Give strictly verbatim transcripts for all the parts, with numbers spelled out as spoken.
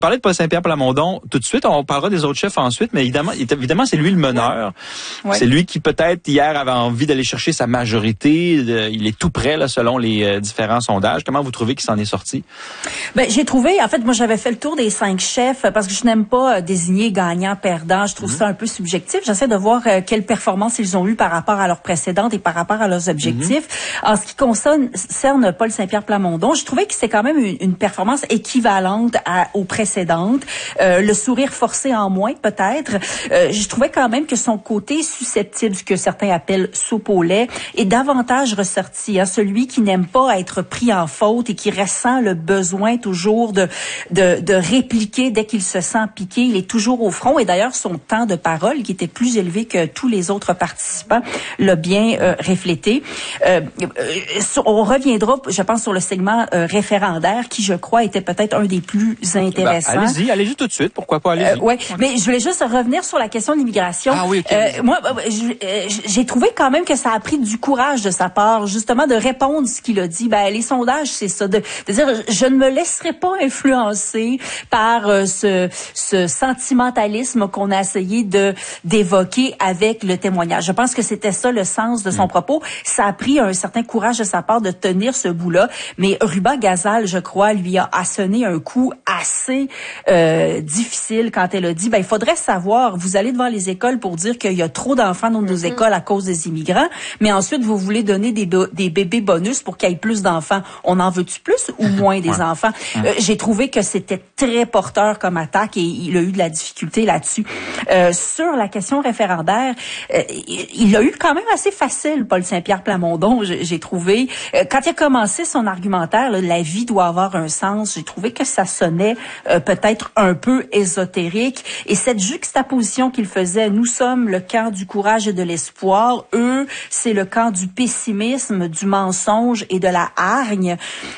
Parler de Paul Saint-Pierre Plamondon tout de suite, on parlera des autres chefs ensuite, mais évidemment, évidemment c'est lui le meneur. Ouais. C'est lui qui peut-être hier avait envie d'aller chercher sa majorité. Il est tout près là, selon les euh, différents sondages. Comment vous trouvez qu'il s'en est sorti? Ben j'ai trouvé, en fait, moi j'avais fait le tour des cinq chefs parce que je n'aime pas euh, désigner gagnant-perdant. Je trouve mmh. ça un peu subjectif. J'essaie de voir euh, quelle performance ils ont eu par rapport à leurs précédentes et par rapport à leurs objectifs. Mmh. En ce qui concerne, concerne Paul Saint-Pierre Plamondon, j'ai trouvé que c'est quand même une, une performance équivalente à, aux précédentes. Euh, le sourire forcé en moins, peut-être. Euh, je trouvais quand même que son côté susceptible, ce que certains appellent soupe au lait, est davantage ressorti. Hein? Celui qui n'aime pas être pris en faute et qui ressent le besoin toujours de, de, de répliquer dès qu'il se sent piqué. Il est toujours au front. Et d'ailleurs, son temps de parole, qui était plus élevé que tous les autres participants, l'a bien euh, reflété. Euh, euh, on reviendra, je pense, sur le segment euh, référendaire, qui, je crois, était peut-être un des plus intéressants. Ben, allez-y, allez-y tout de suite. Pourquoi pas, allez-y. Euh, ouais, mais je voulais juste revenir sur la question de l'immigration. Ah oui, okay. euh, moi, j'ai trouvé quand même que ça a pris du courage de sa part, justement, de répondre ce qu'il a dit. Ben, les sondages, c'est ça, de, de dire, je ne me laisserai pas influencer par euh, ce, ce sentimentalisme qu'on a essayé de d'évoquer avec le témoignage. Je pense que c'était ça le sens de son mmh. propos. Ça a pris un certain courage de sa part de tenir ce bout-là, mais Ruba Gazal, je crois, lui a assonné un coup assez Euh, difficile quand elle a dit, ben il faudrait savoir, vous allez devant les écoles pour dire qu'il y a trop d'enfants dans nos mm-hmm. écoles à cause des immigrants, mais ensuite vous voulez donner des, do- des bébés bonus pour qu'il y ait plus d'enfants. On en veut-tu plus ou moins des ouais. enfants? Euh, j'ai trouvé que c'était très porteur comme attaque et il a eu de la difficulté là-dessus. Euh, sur la question référendaire, euh, il a eu quand même assez facile, Paul Saint-Pierre Plamondon, j'ai, j'ai trouvé. Euh, quand il a commencé son argumentaire, là, la vie doit avoir un sens, j'ai trouvé que ça sonnait euh, peut-être un peu ésotérique. Et cette juxtaposition qu'il faisait, nous sommes le camp du courage et de l'espoir, eux, c'est le camp du pessimisme, du mensonge et de la hargne.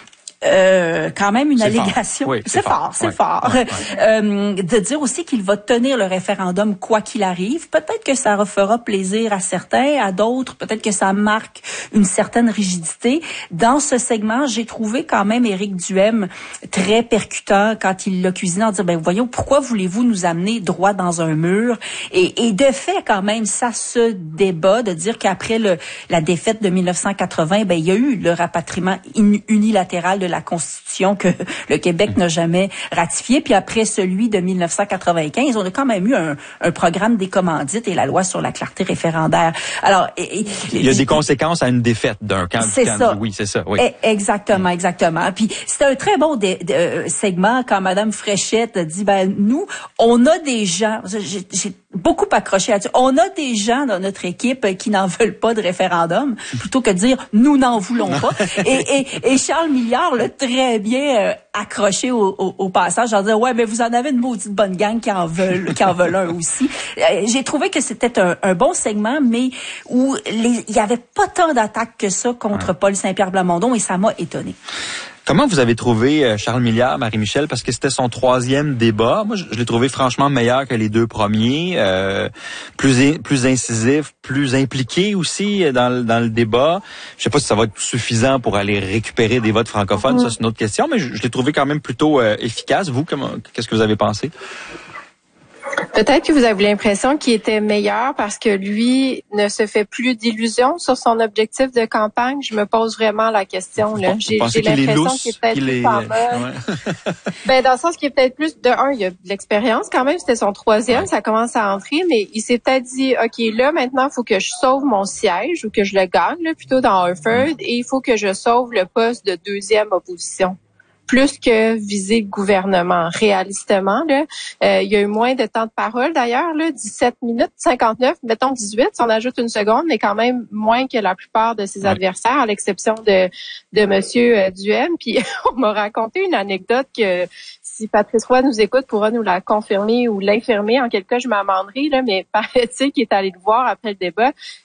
Euh, quand même une c'est allégation. Fort. Oui, c'est, c'est fort, fort c'est ouais. fort. Ouais, ouais. Euh, de dire aussi qu'il va tenir le référendum quoi qu'il arrive. Peut-être que ça refera plaisir à certains, à d'autres, peut-être que ça marque une certaine rigidité. Dans ce segment, j'ai trouvé quand même Éric Duhaime très percutant quand il l'a cuisiné en disant, ben voyons, pourquoi voulez-vous nous amener droit dans un mur? Et, et de fait, quand même, ça se débat de dire qu'après le, la défaite de dix-neuf cent quatre-vingts, ben il y a eu le rapatriement in, unilatéral de la Constitution que le Québec n'a jamais ratifié. Puis après celui de dix-neuf cent quatre-vingt-quinze, on a quand même eu un, un programme des commandites et la loi sur la clarté référendaire. Alors, et, il y a des conséquences à une défaite d'un camp. C'est camp, ça. Oui, c'est ça. Oui. Exactement, exactement. Puis c'était un très bon dé, de, euh, segment quand Madame Fréchette a dit, ben nous, on a des gens. J'ai, j'ai beaucoup accroché là-dessus. On a des gens dans notre équipe qui n'en veulent pas de référendum, plutôt que de dire nous n'en voulons pas. et, et, et Charles Milliard l'a très bien euh, accroché au, au, au passage en disant ouais, mais vous en avez une maudite bonne gang qui en veulent, qui en veulent un aussi. Euh, j'ai trouvé que c'était un, un bon segment, mais où les, il y avait pas tant d'attaques que ça contre ouais. Paul Saint-Pierre Plamondon et ça m'a étonné. Comment vous avez trouvé Charles Milliard, Marie-Michel, parce que c'était son troisième débat. Moi, je, je l'ai trouvé franchement meilleur que les deux premiers, euh, plus in, plus incisif, plus impliqué aussi dans, dans le débat. Je sais pas si ça va être suffisant pour aller récupérer des votes francophones, mmh. ça c'est une autre question, mais je, je l'ai trouvé quand même plutôt euh, efficace. Vous, comment, qu'est-ce que vous avez pensé? Peut-être que vous avez l'impression qu'il était meilleur parce que lui ne se fait plus d'illusions sur son objectif de campagne. Je me pose vraiment la question. Là. J'ai, j'ai l'impression qu'il est peut-être qu'il plus est... en mode. Ouais. ben, dans le sens qu'il est peut-être plus de un, il y a de l'expérience quand même. C'était son troisième, ouais. ça commence à entrer, mais il s'est peut-être dit, ok, là maintenant, il faut que je sauve mon siège ou que je le gagne, là, plutôt dans Harford, mm. et il faut que je sauve le poste de deuxième opposition. Plus que viser le gouvernement, réalistement. Là, euh, il y a eu moins de temps de parole d'ailleurs, là, dix-sept minutes, cinquante-neuf, mettons dix-huit, si on ajoute une seconde, mais quand même moins que la plupart de ses ouais. adversaires, à l'exception de de Monsieur Duhaime. Puis on m'a raconté une anecdote que si Patrice Roy nous écoute, pourra nous la confirmer ou l'infirmer. En quel cas, je m'amenderai, là, mais paraît-il qu'il est allé le voir après le débat.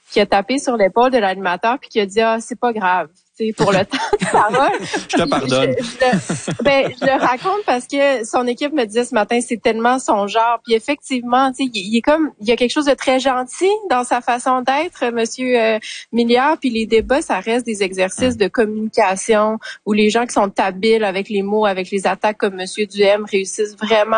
qui a tapé sur l'épaule de l'animateur puis qui a dit ah c'est pas grave. Pour le temps de parole. Je te pardonne. Je, je, le, ben, je le raconte parce que son équipe me disait ce matin, c'est tellement son genre. Puis effectivement, tu sais, il, il est comme, il y a quelque chose de très gentil dans sa façon d'être, Monsieur euh, Milliard. Puis les débats, ça reste des exercices de communication où les gens qui sont habiles avec les mots, avec les attaques comme Monsieur Duhem réussissent vraiment